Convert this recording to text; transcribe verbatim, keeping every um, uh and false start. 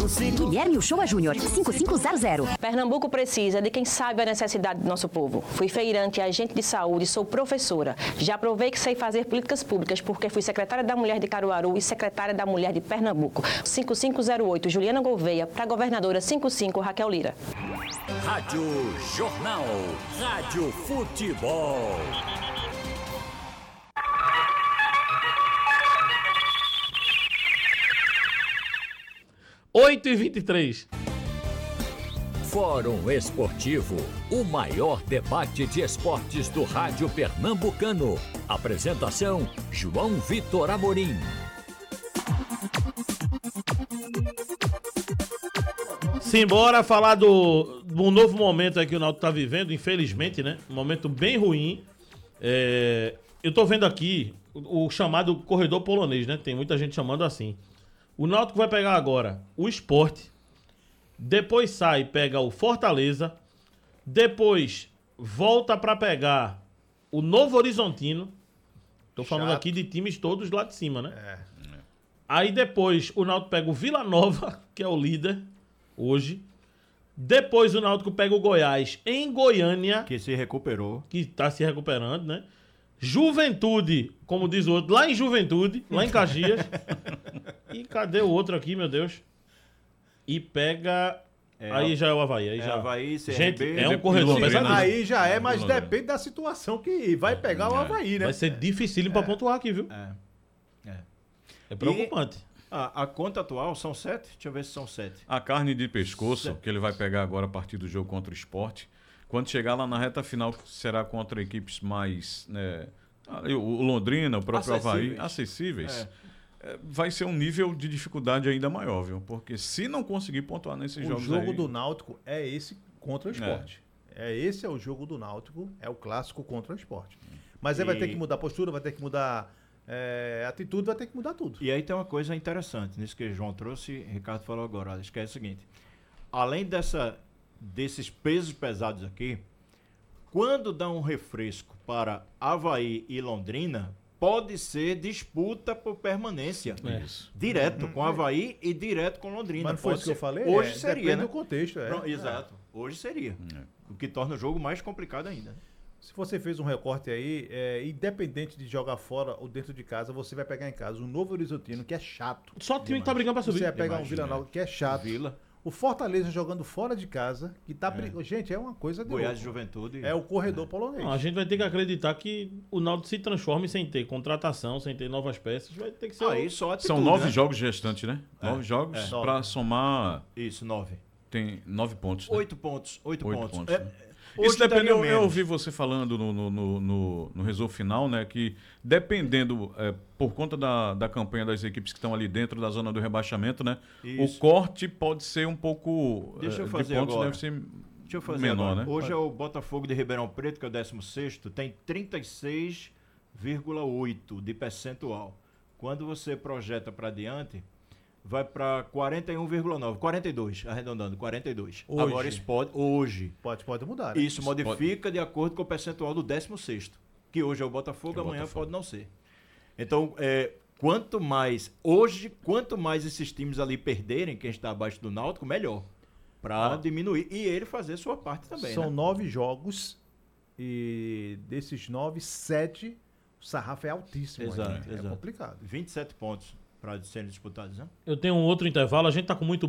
cinco cinco. Guilherme Uchoa Júnior, cinco cinco zero zero. Pernambuco precisa de quem sabe a necessidade do nosso povo. Fui feirante e agente de saúde, sou professora. Já provei que sei fazer políticas públicas porque fui secretária da Mulher de Caruaru e secretária da Mulher de Pernambuco. cinco cinco zero oito, Juliana Gouveia, para governadora cinco cinco, Raquel Lira. Rádio Jornal. Rádio Futebol. oito e vinte e três. Fórum Esportivo, o maior debate de esportes do rádio pernambucano. Apresentação, João Vitor Amorim. Simbora falar do, do novo momento aí que o Náutico tá vivendo, infelizmente, né? Um momento bem ruim. É, eu tô vendo aqui o, o chamado corredor polonês, né? Tem muita gente chamando assim. O Náutico vai pegar agora o Sport, depois sai e pega o Fortaleza, depois volta pra pegar o Novo Horizontino. Tô falando Chato. aqui de times todos lá de cima, né? É. Aí depois o Náutico pega o Vila Nova, que é o líder hoje. Depois o Náutico pega o Goiás em Goiânia, Que se recuperou. que tá se recuperando, né? Juventude, como diz o outro, lá em Juventude, lá em Caxias. E cadê o outro aqui, meu Deus? E pega... É, aí já é o Avaí. Aí é já... Avaí, C R B, Gente, é um depois corredor Londrina. pesadíssimo. Aí já é, mas Londrina. depende da situação que vai pegar o Avaí, né? Vai ser dificílimo pra pontuar aqui, viu? É. É. É preocupante. A, a conta atual são sete? Deixa eu ver se são sete. A carne de pescoço, que ele vai pegar agora a partir do jogo contra o Sport, quando chegar lá na reta final, será contra equipes mais... Né, o Londrina, o próprio Acessíveis. Avaí, acessíveis. É. É, vai ser um nível de dificuldade ainda maior, viu? Porque se não conseguir pontuar nesses O jogos jogo aí, do Náutico é esse contra o Sport. É. Esse é o jogo do Náutico, é o clássico contra o Sport. Mas aí vai E- ter que mudar a postura, vai ter que mudar é, atitude, vai ter que mudar tudo. E aí tem uma coisa interessante nisso que o João trouxe, Ricardo falou agora, acho que é o seguinte. Além dessa, desses pesos pesados aqui, quando dá um refresco para Avaí e Londrina, pode ser disputa por permanência. Isso. Direto com Avaí e direto com Londrina. Mas não foi Pode isso que eu ser. falei? Hoje É, seria, depende né? do contexto. É. Pronto, exato. Hoje seria. O que torna o jogo mais complicado ainda. Se você fez um recorte aí, é, independente de jogar fora ou dentro de casa, você vai pegar em casa um Novo Horizontino, que é chato. Só time que tá brigando pra Você subir. vai pegar um Imagina. Vila Nova, que é chato. Vila, O Fortaleza jogando fora de casa, que tá brigando. Gente, é uma coisa de Goiás e louco. Juventude. É o corredor polonês. Não, a gente vai ter que acreditar que o Náutico se transforme sem ter contratação, sem ter novas peças. Vai ter que ser... Aí só atitude, são nove né? jogos restantes, né? É, Nove jogos é. para somar, Isso, nove. tem nove pontos, né? Oito pontos. Oito, Oito pontos. pontos, É, né? hoje Isso depende, daria eu, eu menos. ouvi você falando no, no, no, no, no resumo final, né? Que dependendo, é, por conta da, da campanha das equipes que estão ali dentro da zona do rebaixamento, né? Isso. O corte pode ser um pouco Deixa é, eu fazer de pontos, agora. deve ser Deixa eu fazer menor, agora. né? Hoje é o Botafogo de Ribeirão Preto, que é o décimo sexto, tem trinta e seis vírgula oito de percentual. Quando você projeta para diante, vai para quarenta e um vírgula nove, quarenta e dois, arredondando, quarenta e dois. Hoje. Agora isso pode, hoje. Pode, pode mudar. Né? Isso modifica de acordo com o percentual do décimo sexto, que hoje é o Botafogo, Que é o amanhã Botafogo. pode não ser. Então, é, quanto mais, hoje, quanto mais esses times ali perderem, quem está abaixo do Náutico, melhor. Para diminuir. E ele fazer sua parte também, São né? nove jogos e desses nove, sete, o sarrafo é altíssimo. Exato, ainda. É exato. complicado. vinte e sete pontos para serem disputados, né? Eu tenho um outro intervalo, a gente tá com muito